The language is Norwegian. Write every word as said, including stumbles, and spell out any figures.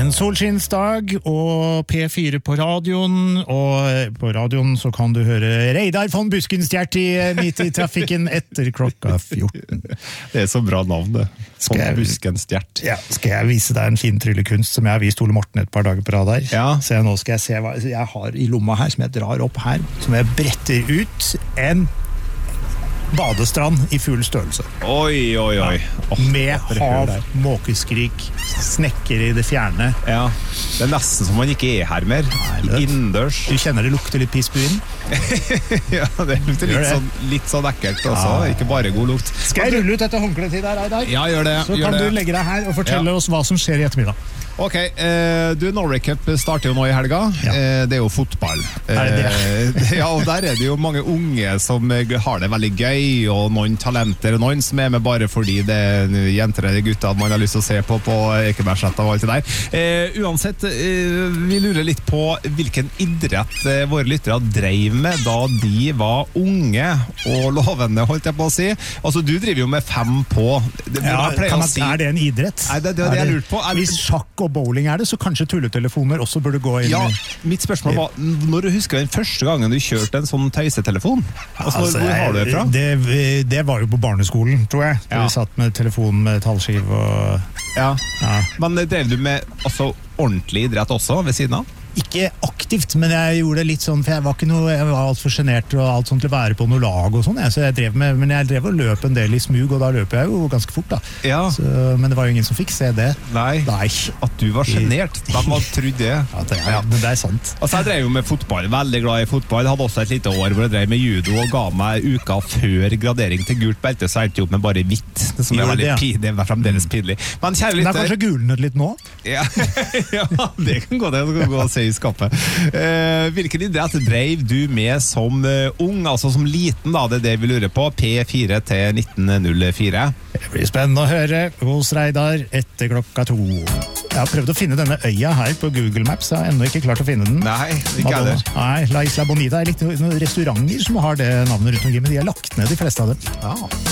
En solskinnsdag og P fire på radioen, og på radioen så kan du høre Reidar von Buskenstjert i midt i trafikken etter klokka fjorten. Det er så bra navn det. Von jeg, Buskenstjert. Ja, skal jeg vise deg en fin tryllekunst som jeg har vist Ole Morten et par dager på rad her? Ja. Se, nå skal jeg se hva jeg har i lomma her, som jeg drar opp her, som jeg bretter ut en badestrand i full størrelse. Oi, oi, oi. Oh, med hav, måkeskrik, snekker i det fjerne. Ja, det er nesten som man ikke er her mer. Nei, innendørs. Du kjenner det lukter litt piss på inn? Ja, det lukter litt, det. Sånn, litt sånn ekkelt også, ja. Ikke bare god lukt. Skal jeg rulle ut dette håndkleet til deg, Reidar? Ja, gjør det. Så gjør kan det. du legge deg her og fortelle ja. oss hva som skjer i ettermiddag. Ok, eh, du, Norway Cup starter jo nå i helga. Ja. Eh, det er jo fotball. Er det det? Eh, ja, og der er det jo mange unge som har det veldig gøy, og noen talenter, og noen som er med bare fordi det er jenter eller gutter man har lyst til å se på på Ekebergsletta og alt det der. Eh, uansett, eh, vi lurer litt på hvilken idrett eh, våre lyttere drev med da de var unge og lovende, holdt jeg på å si. Altså, du driver jo med fem på. Det, ja, kan man, si... Er det en idrett? Nei, det, det, det er det jeg lurt på. Er... Hvis sjakk og bowling er det, så kanskje tulletelefoner også burde gå inn. Ja, mitt spørsmål var, når du husker den første gangen du kjørte en sånn tøysetelefon? Altså, altså, hvor har du det fra? Det, det var jo på barneskolen, tror jeg. Ja. Vi satt med telefonen med tallskiv og... Ja. ja. Men drev du med altså, ordentlig idrett også ved siden av? Ikke aktivt, men jeg gjorde det litt sånn, for jeg var ikke noe, jeg var alt for genert og alt sånt til å være på noe lag og sånn, så jeg drev med, men jeg drev og løp en del i smug, og da løp jeg jo ganske fort da. Ja. Så, men det var jo ingen som fikk se det. Nei, Nei. At du var genert, da man trodde det. Ja, det er, ja, men det er sant. Altså, jeg drev jo med fotball, veldig glad i fotball, jeg hadde også et lite år hvor jeg drev med judo og ga meg uka før gradering til gult belte, så jeg endte opp med bare hvitt, som er veldig pinlig, det er fremdeles pinlig. Men kjære lytter... Det er kanskje gulnet litt nå? Ja, ja det kan gå, det kan gå å se i skapet. Uh, hvilken idrett drev du med som uh, ung, altså som liten da, det er det vi lurer på, P fire til nitten null fire. Det blir spennende å høre hos Reidar etter klokka to. Jeg har prøvd å finne denne øya her på Google Maps, jeg har ennå ikke klart å finne den. Nei, ikke er det. Nei, La Isla Bonita er litt noen restauranter som har det navnet rundt omkring, men de har lagt ned de fleste av dem. Ja.